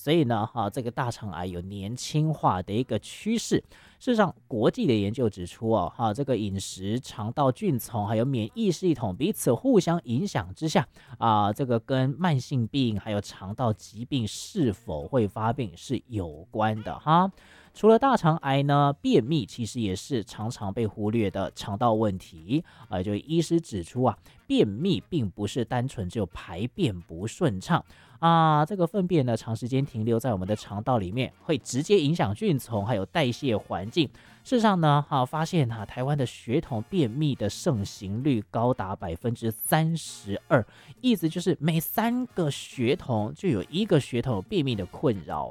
所以呢，这个大肠癌有年轻化的一个趋势。事实上，国际的研究指出这个饮食、肠道菌丛还有免疫系统彼此互相影响之下这个跟慢性病还有肠道疾病是否会发病是有关的哈。除了大肠癌呢，便秘其实也是常常被忽略的肠道问题。就医师指出便秘并不是单纯只有排便不顺畅这个粪便呢长时间停留在我们的肠道里面，会直接影响菌丛还有代谢环境。事实上呢，发现台湾的血统便秘的盛行率高达32%，意思就是每3个血统就有1个血统有便秘的困扰。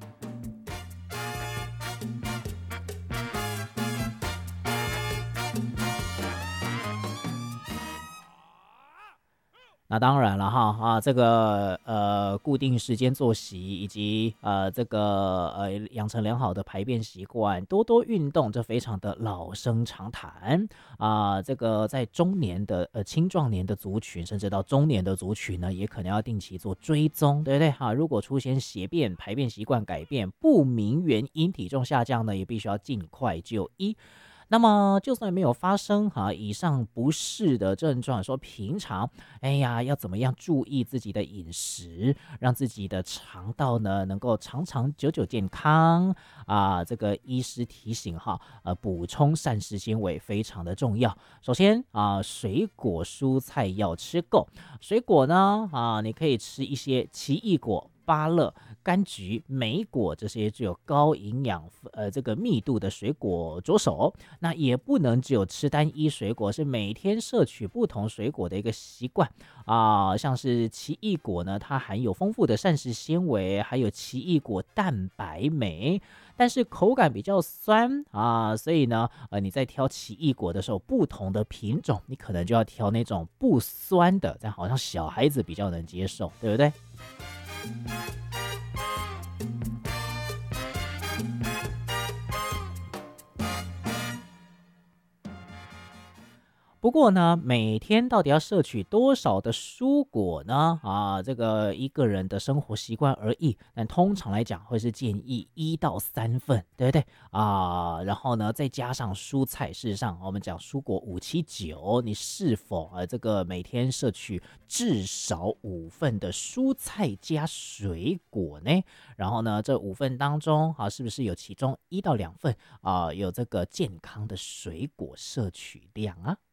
那当然了这个固定时间作息以及这个养成良好的排便习惯，多多运动，这非常的老生常谈这个在中年的青壮年的族群，甚至到中年的族群呢，也可能要定期做追踪，对不对如果出现血便、排便习惯改变、不明原因体重下降呢，也必须要尽快就医。那么就算没有发生以上不适的症状，说平常要怎么样注意自己的饮食，让自己的肠道呢能够长长久久健康这个医师提醒补充膳食纤维非常的重要。首先水果蔬菜要吃够，水果呢你可以吃一些奇异果、芭乐、柑橘、莓果这些具有高营养这个密度的水果着手。那也不能只有吃单一水果，是每天摄取不同水果的一个习惯像是奇异果呢，它含有丰富的膳食纤维，还有奇异果蛋白酶，但是口感比较酸所以呢你在挑奇异果的时候，不同的品种你可能就要挑那种不酸的，这样好像小孩子比较能接受，对不对？不过呢，每天到底要摄取多少的蔬果呢？这个一个人的生活习惯而异，但通常来讲会是建议1到3份，对不对然后呢，再加上蔬菜。事实上，我们讲蔬果5、7、9，你是否这个每天摄取至少5份的蔬菜加水果呢？然后呢，这5份当中是不是有其中1到2份有这个健康的水果摄取量啊？